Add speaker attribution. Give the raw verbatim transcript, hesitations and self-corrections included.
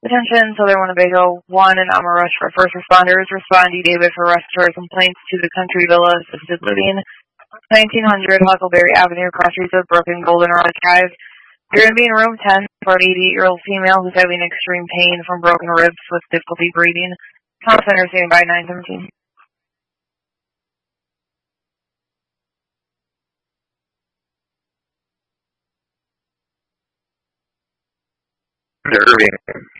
Speaker 1: Attention, Southern Winnebago one and Alma Rush for first responders. Respond E. David for respiratory complaints to the Country Villa Assisted Living, nineteen hundred Huckleberry Avenue, cross streets of Brooklyn, Goldenrod Drive. You're going to be in room ten for an eighty-eight-year-old female who's having extreme pain from broken ribs with difficulty breathing. Call center standing by nine seventeen.
Speaker 2: Irving.